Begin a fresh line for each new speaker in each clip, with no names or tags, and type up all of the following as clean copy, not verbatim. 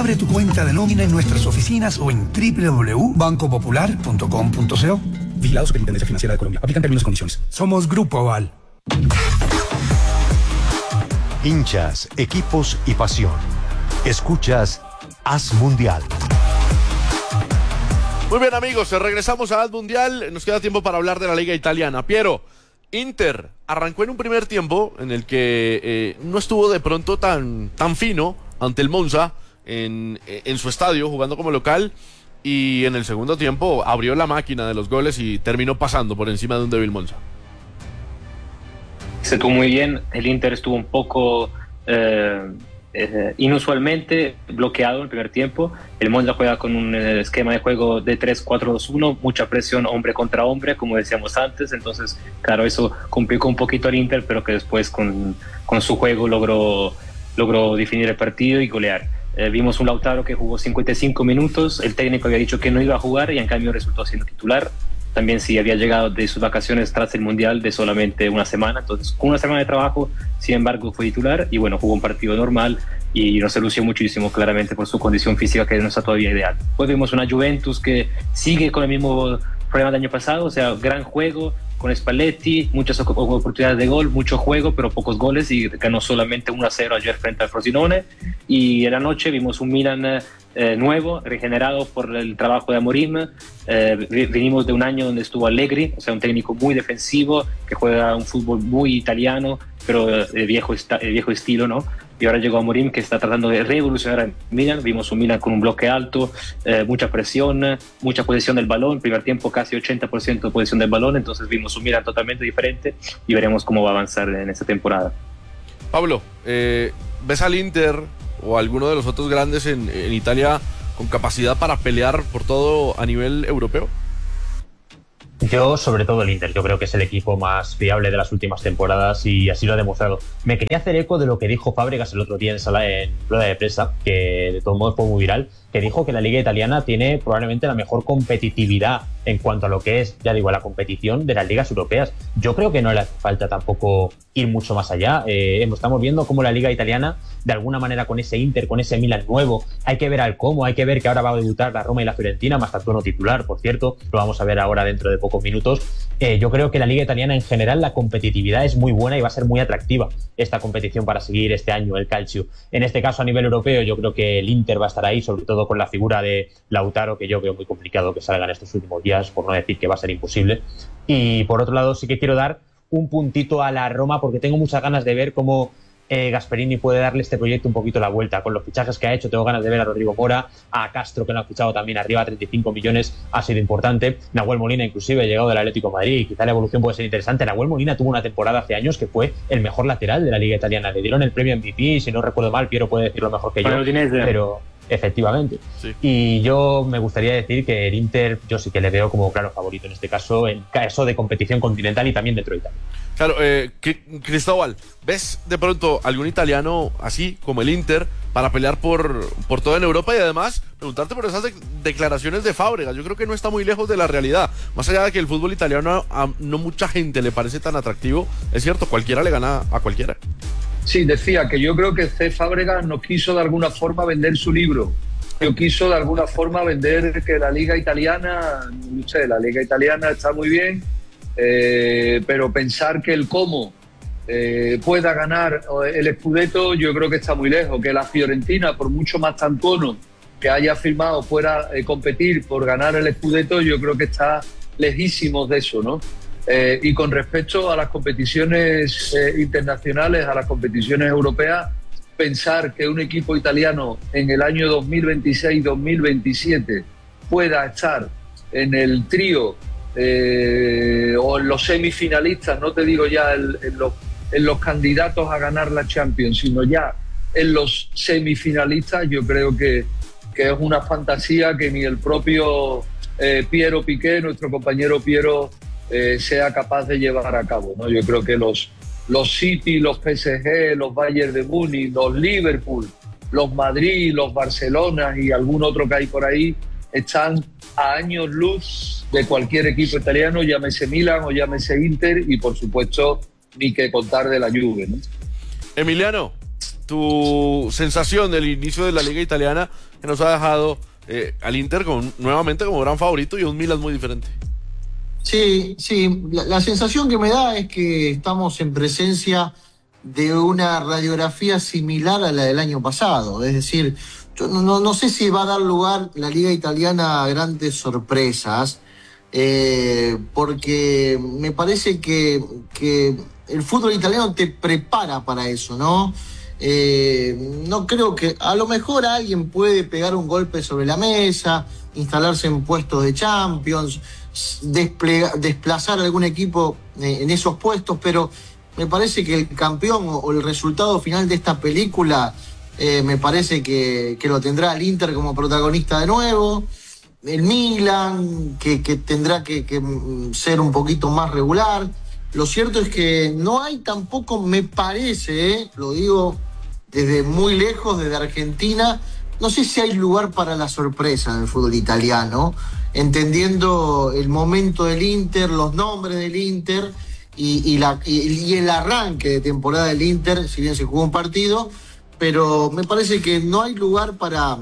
Abre tu cuenta de nómina en nuestras oficinas o en www.bancopopular.com.co.
Vigilado Superintendencia Financiera de Colombia. Aplican términos y condiciones.
Somos Grupo Aval.
Hinchas, equipos y pasión. Escuchas Haz Mundial.
Muy bien, amigos, regresamos a Haz Mundial. Nos queda tiempo para hablar de la Liga Italiana. Piero, Inter arrancó en un primer tiempo en el que no estuvo de pronto tan fino ante el Monza en su estadio, jugando como local. Y en el segundo tiempo abrió la máquina de los goles y terminó pasando por encima de un débil Monza.
Se estuvo muy bien. El Inter estuvo un poco inusualmente bloqueado en el primer tiempo. El Monza juega con un esquema de juego de 3-4-2-1, mucha presión hombre contra hombre, como decíamos antes. Entonces, claro, eso complicó un poquito al Inter, pero que después con su juego logró definir el partido y golear. Vimos un Lautaro que jugó 55 minutos. El técnico había dicho que no iba a jugar y en cambio resultó siendo titular. También sí había llegado de sus vacaciones tras el Mundial de solamente una semana. Entonces, con una semana de trabajo, sin embargo, fue titular y bueno, jugó un partido normal y no se lució muchísimo, claramente, por su condición física que no está todavía ideal. Después vimos una Juventus que sigue con el mismo problema del año pasado, o sea, gran juego con Spalletti, muchas oportunidades de gol, mucho juego, pero pocos goles, y ganó solamente 1-0 ayer frente al Frosinone. Y en la noche vimos un Milan nuevo, regenerado por el trabajo de Amorim. Venimos de un año donde estuvo Allegri, o sea, un técnico muy defensivo, que juega un fútbol muy italiano, pero de viejo estilo, ¿no? Y ahora llegó Amorim, que está tratando de revolucionar a Milan. Vimos un Milan con un bloque alto, mucha presión, mucha posesión del balón. Primer tiempo casi 80% de posesión del balón. Entonces vimos un Milan totalmente diferente y veremos cómo va a avanzar en esta temporada.
Pablo, ¿ves al Inter o alguno de los otros grandes en Italia con capacidad para pelear por todo a nivel europeo?
Yo, sobre todo el Inter, yo creo que es el equipo más fiable de las últimas temporadas y así lo ha demostrado. Me quería hacer eco de lo que dijo Fábregas el otro día en rueda de prensa, que de todos modos fue muy viral, que dijo que la Liga Italiana tiene probablemente la mejor competitividad en cuanto a lo que es, ya digo, la competición de las ligas europeas. Yo creo que no le hace falta tampoco ir mucho más allá. Estamos viendo cómo la Liga Italiana, de alguna manera, con ese Inter, con ese Milan nuevo, hay que ver al cómo, hay que ver que ahora va a debutar la Roma y la Fiorentina, Mastantuono titular, por cierto, lo vamos a ver ahora dentro de pocos minutos. Yo creo que la Liga Italiana en general, la competitividad es muy buena y va a ser muy atractiva esta competición para seguir este año, el Calcio. En este caso, a nivel europeo, yo creo que el Inter va a estar ahí, sobre todo con la figura de Lautaro, que yo veo muy complicado que salga en estos últimos días, por no decir que va a ser imposible. Y por otro lado, sí que quiero dar un puntito a la Roma, porque tengo muchas ganas de ver cómo Gasperini puede darle este proyecto un poquito la vuelta. Con los fichajes que ha hecho, tengo ganas de ver a Rodrigo Mora, a Castro, que lo ha fichado también arriba, 35 millones, ha sido importante. Nahuel Molina, inclusive, llegado del Atlético de Madrid, quizá la evolución puede ser interesante. Nahuel Molina tuvo una temporada hace años que fue el mejor lateral de la Liga Italiana. Le dieron el premio MVP, si no recuerdo mal, Piero puede decirlo mejor que yo, pero efectivamente. Sí. Y yo me gustaría decir que el Inter, yo sí que le veo como claro favorito en este caso, en caso de competición continental y también dentro de Italia.
Claro, Cristóbal, ¿ves de pronto algún italiano así como el Inter para pelear por todo en Europa? Y además, preguntarte por esas declaraciones de Fábregas. Yo creo que no está muy lejos de la realidad. Más allá de que el fútbol italiano a no mucha gente le parece tan atractivo, es cierto, cualquiera le gana a cualquiera.
Sí, decía que yo creo que Fábregas no quiso de alguna forma vender su libro. Yo quiso de alguna forma vender que la Liga Italiana, no sé, la Liga Italiana está muy bien, pero pensar que el cómo pueda ganar el Scudetto, yo creo que está muy lejos. Que la Fiorentina, por mucho Mastantuono que haya firmado, pueda competir por ganar el Scudetto, yo creo que está lejísimos de eso, ¿no? Y con respecto a las competiciones internacionales, a las competiciones europeas, pensar que un equipo italiano en el año 2026-2027 pueda estar en el trío o en los semifinalistas, no te digo ya en los candidatos a ganar la Champions, sino ya en los semifinalistas, yo creo que es una fantasía que ni el propio Piero Piqué, nuestro compañero Piero, sea capaz de llevar a cabo, ¿no? Yo creo que los City, los PSG, los Bayern de Múnich, los Liverpool, los Madrid, los Barcelona y algún otro que hay por ahí están a años luz de cualquier equipo italiano, llámese Milan o llámese Inter, y por supuesto ni que contar de la Juve, ¿no?
Emiliano, tu sensación del inicio de la Liga Italiana, que nos ha dejado al Inter nuevamente como gran favorito y un Milan muy diferente.
Sí, la sensación que me da es que estamos en presencia de una radiografía similar a la del año pasado. Es decir, yo no sé si va a dar lugar la Liga Italiana a grandes sorpresas, porque me parece que el fútbol italiano te prepara para eso, ¿no? No creo que... A lo mejor alguien puede pegar un golpe sobre la mesa, instalarse en puestos de Champions, desplazar a algún equipo en esos puestos, pero me parece que el campeón o el resultado final de esta película me parece que lo tendrá el Inter como protagonista de nuevo, el Milan que tendrá que ser un poquito más regular. Lo cierto es que no hay tampoco, me parece, lo digo desde muy lejos, desde Argentina, no sé si hay lugar para la sorpresa en el fútbol italiano, entendiendo el momento del Inter, los nombres del Inter y el arranque de temporada del Inter, si bien se jugó un partido, pero me parece que no hay lugar para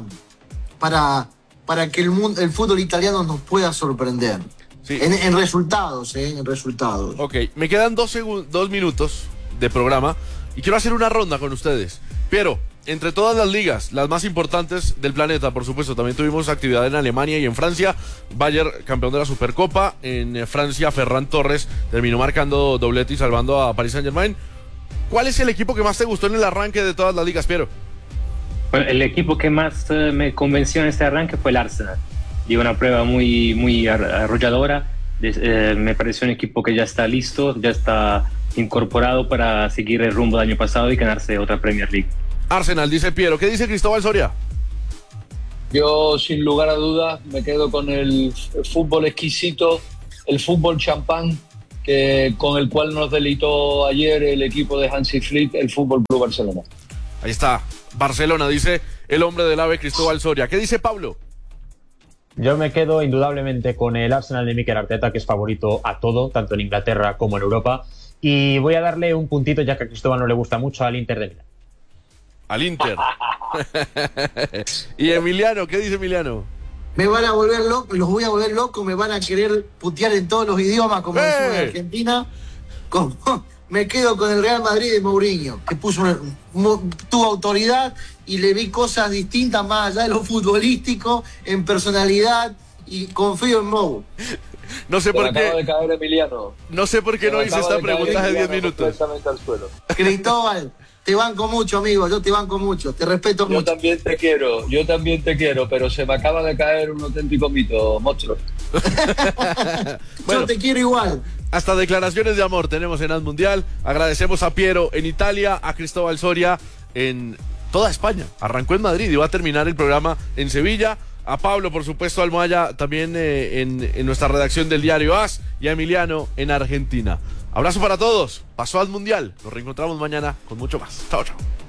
que el fútbol italiano nos pueda sorprender. Sí. En resultados, en resultados.
Ok, me quedan 2 minutos de programa y quiero hacer una ronda con ustedes. Pero, entre todas las ligas, las más importantes del planeta, por supuesto, también tuvimos actividad en Alemania y en Francia. Bayern, campeón de la Supercopa. En Francia, Ferran Torres terminó marcando doblete y salvando a Paris Saint-Germain. ¿Cuál es el equipo que más te gustó en el arranque de todas las ligas, Piero?
Bueno, el equipo que más me convenció en este arranque fue el Arsenal. Dio una prueba muy arrolladora. Me pareció un equipo que ya está listo, ya está incorporado para seguir el rumbo del año pasado y ganarse otra Premier League.
Arsenal, dice Piero. ¿Qué dice Cristóbal Soria?
Yo, sin lugar a dudas, me quedo con el fútbol exquisito, el fútbol champán, con el cual nos deleitó ayer el equipo de Hansi Flick, el Fútbol Club Barcelona.
Ahí está, Barcelona, dice el hombre del AVE, Cristóbal Soria. ¿Qué dice Pablo?
Yo me quedo indudablemente con el Arsenal de Mikel Arteta, que es favorito a todo, tanto en Inglaterra como en Europa. Y voy a darle un puntito, ya que a Cristóbal no le gusta mucho, al Inter de Milán.
Al Inter. Y Emiliano, ¿qué dice Emiliano?
Me van a volver loco, los voy a volver locos, me van a querer putear en todos los idiomas, como decimos en Argentina. Me quedo con el Real Madrid de Mourinho, que tuvo autoridad y le vi cosas distintas más allá de lo futbolístico, en personalidad, y confío en Mou.
No sé por qué.
Acaba de caer Emiliano.
No sé por qué no hice esta pregunta de 10 minutos.
Al suelo.
Cristóbal, te banco mucho, amigo, yo te banco mucho, te respeto mucho.
Yo también te quiero, pero se me acaba de caer un auténtico mito, monstruo.
Bueno,
yo te quiero igual.
Hasta declaraciones de amor tenemos en As Mundial. Agradecemos a Piero en Italia, a Cristóbal Soria en toda España. Arrancó en Madrid y va a terminar el programa en Sevilla. A Pablo, por supuesto, Almohaya también en nuestra redacción del diario AS, y a Emiliano en Argentina. Abrazo para todos. Pasó As Mundial. Nos reencontramos mañana con mucho más. Chao, chao.